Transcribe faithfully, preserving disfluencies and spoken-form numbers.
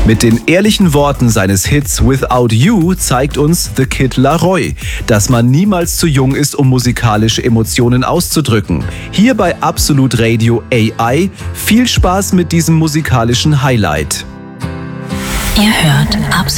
Mit den ehrlichen Worten seines Hits Without You zeigt uns The Kid Laroi, dass man niemals zu jung ist, um musikalische Emotionen auszudrücken. Hier bei Absolut Radio A I viel Spaß mit diesem musikalischen Highlight. Ihr hört Absolut